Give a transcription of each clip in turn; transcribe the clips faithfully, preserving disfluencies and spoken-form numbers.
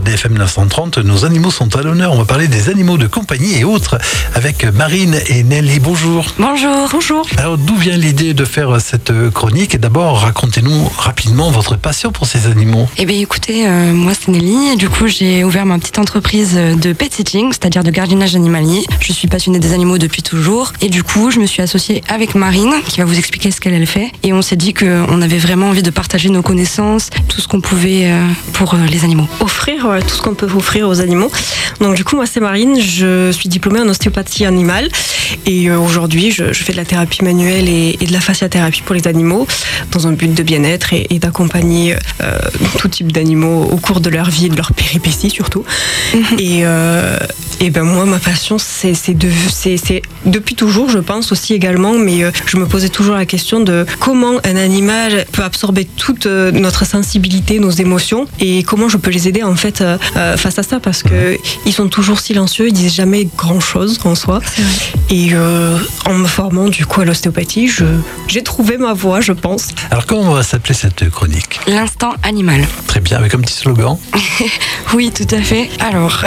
B F M neuf cent trente, nos animaux sont à l'honneur. On va parler des animaux de compagnie et autres avec Marine et Nelly. Bonjour. Bonjour. Bonjour. Alors, d'où vient l'idée de faire cette chronique? Et d'abord, racontez-nous rapidement votre passion pour ces animaux. Eh bien, écoutez, euh, moi c'est Nelly. Et du coup, j'ai ouvert ma petite entreprise de pet sitting, c'est-à-dire de gardiennage animalier. Je suis passionnée des animaux depuis toujours. Et du coup, je me suis associée avec Marine, qui va vous expliquer ce qu'elle elle fait. Et on s'est dit qu'on avait vraiment envie de partager nos connaissances, tout ce qu'on pouvait euh, pour euh, les animaux. Offrir euh, tout ce qu'on peut offrir aux animaux. Donc du coup, moi c'est Marine, je suis diplômée en ostéopathie animale et euh, aujourd'hui je, je fais de la thérapie manuelle et, et de la fasciathérapie pour les animaux dans un but de bien-être et, et d'accompagner euh, tout type d'animaux au cours de leur vie et de leur péripéties surtout. Mm-hmm. Et, euh, et ben moi ma passion c'est, c'est, de, c'est, c'est depuis toujours je pense aussi également, mais euh, je me posais toujours la question de comment un animal peut absorber toute euh, notre sensibilité, nos émotions et comment je peux les aider en fait euh, euh, face à ça, parce que ils sont toujours silencieux, ils disent jamais grand chose en soi. Et euh, en me formant du coup à l'ostéopathie, je, j'ai trouvé ma voie, je pense. Alors comment va s'appeler cette chronique? L'instant animal. Très bien, avec un petit slogan. Oui, tout à fait. Alors,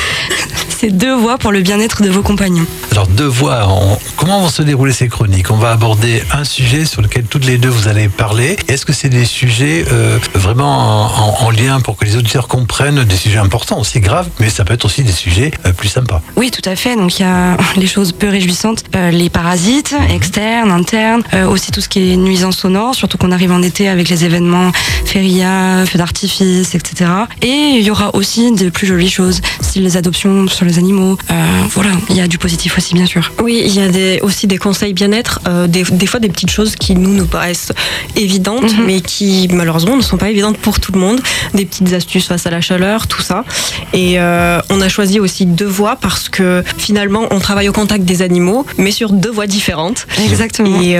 c'est deux voix pour le bien-être de vos compagnons. Alors deux voix, on... comment vont se dérouler ces chroniques? On va aborder un sujet sur lequel toutes les deux vous allez parler. Est-ce que c'est des sujets euh, vraiment en, en lien pour que les auditeurs comprennent, des sujets importants, aussi graves, mais ça peut être aussi des sujets euh, plus sympas? Oui, tout à fait. Donc il y a les choses peu réjouissantes, euh, les parasites mmh. externes, internes, euh, aussi tout ce qui est nuisance sonore, surtout qu'on arrive en été avec les événements feria, feux d'artifice, et cetera. Et il y aura aussi de plus jolies choses, style les adoptions sur les animaux. Euh, voilà, il y a du positif aussi, bien sûr. Oui, il y a des, aussi des conseils bien-être, euh, des, des fois des petites choses qui nous nous paraissent évidentes, mmh. mais qui malheureusement ne sont pas évidentes pour tout le monde. Des petites astuces face à la chaleur, tout ça. Et euh, on a choisi aussi deux voies parce que finalement on travaille au contact des animaux, mais sur deux voies différentes. Exactement. Et